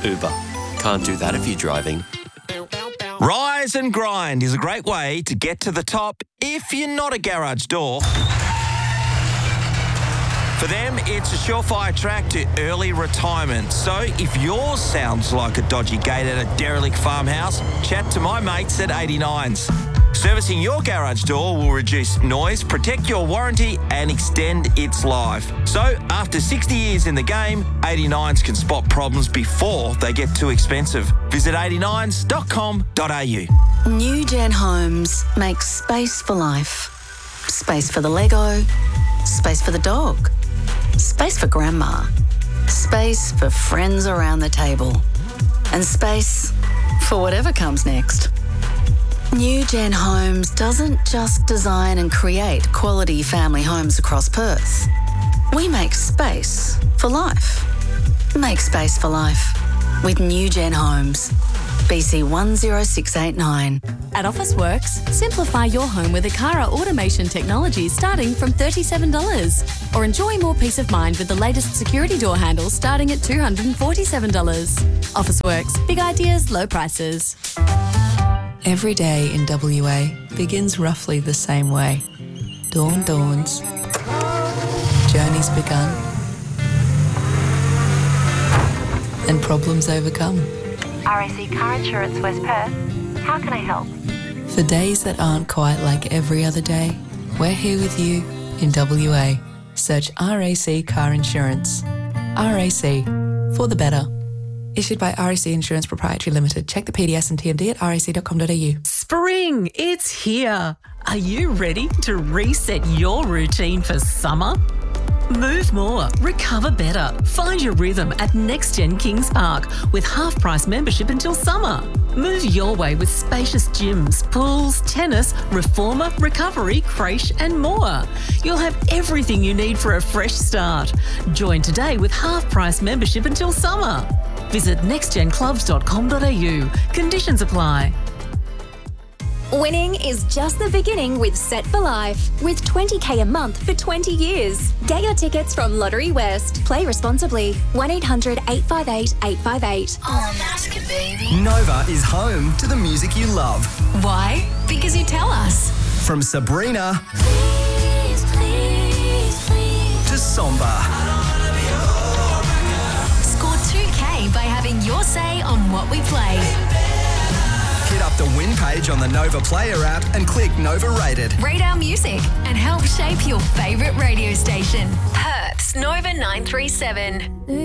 Uber. Can't do that if you're driving. Rise and Grind is a great way to get to the top if you're not a garage door. For them, it's a surefire track to early retirement. So if yours sounds like a dodgy gate at a derelict farmhouse, chat to my mates at 89s. Servicing your garage door will reduce noise, protect your warranty and extend its life. So after 60 years in the game, 89s can spot problems before they get too expensive. Visit 89s.com.au. New Gen Homes makes space for life. Space for the Lego. Space for the dog. Space for grandma. Space for friends around the table. And space for whatever comes next. New Gen Homes doesn't just design and create quality family homes across Perth. We make space for life. Make space for life with New Gen Homes. BC 10689. At Officeworks, simplify your home with Akara automation technology starting from $37. Or enjoy more peace of mind with the latest security door handles starting at $247. Officeworks, big ideas, low prices. Every day in WA begins roughly the same way. Dawn dawns. Journey's begun. And problems overcome. RAC Car Insurance West Perth. How can I help? For days that aren't quite like every other day, we're here with you in WA. Search RAC Car Insurance. RAC, for the better. Issued by RAC Insurance Proprietary Limited. Check the PDS and TMD at rac.com.au. Spring, it's here. Are you ready to reset your routine for summer? Move more, recover better. Find your rhythm at NextGen Kings Park with half-price membership until summer. Move your way with spacious gyms, pools, tennis, reformer, recovery, creche and more. You'll have everything you need for a fresh start. Join today with half-price membership until summer. Visit nextgenclubs.com.au. Conditions apply. Winning is just the beginning with Set for Life. With $20,000 a month for 20 years. Get your tickets from Lottery West. Play responsibly. 1-800-858-858. Oh, Masca, baby. Nova is home to the music you love. Why? Because you tell us. From Sabrina Please, please, please. to Somba. Score $2,000 by having your say on what we play. Hit up the win page on the Nova Player app and click Nova Rated. Rate our music and help shape your favourite radio station. Perth's Nova 937.